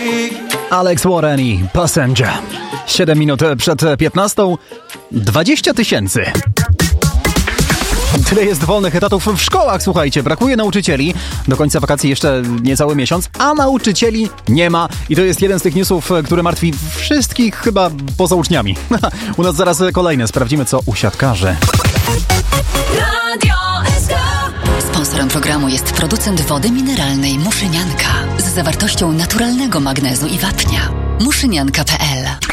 Alex Warren i Passenger. 7 minut przed 15. 20 000. Tyle jest wolnych etatów w szkołach, słuchajcie. Brakuje nauczycieli. Do końca wakacji jeszcze niecały miesiąc, a nauczycieli nie ma. I to jest jeden z tych newsów, który martwi wszystkich chyba poza uczniami. U nas zaraz kolejne. Sprawdzimy, co u siatkarzy. Sponsorem programu jest producent wody mineralnej Muszynianka z zawartością naturalnego magnezu i wapnia. Muszynianka.pl